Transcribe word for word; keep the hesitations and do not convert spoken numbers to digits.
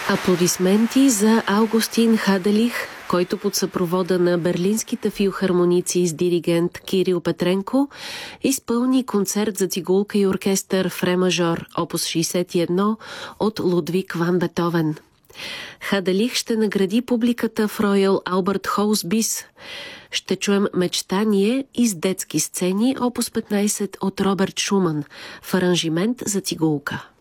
Аплодисменти за Августин Хаделих, който под съпровода на берлинските филхармоници с диригент Кирил Петренко изпълни концерт за цигулка и оркестър в ре мажор, опус шейсет и едно от Лудвиг ван Бетовен. Хаделих ще награди публиката в Роял Алберт Хол с бис. Ще чуем мечтание из детски сцени, опус петнайсет от Роберт Шуман в аранжимент за цигулка.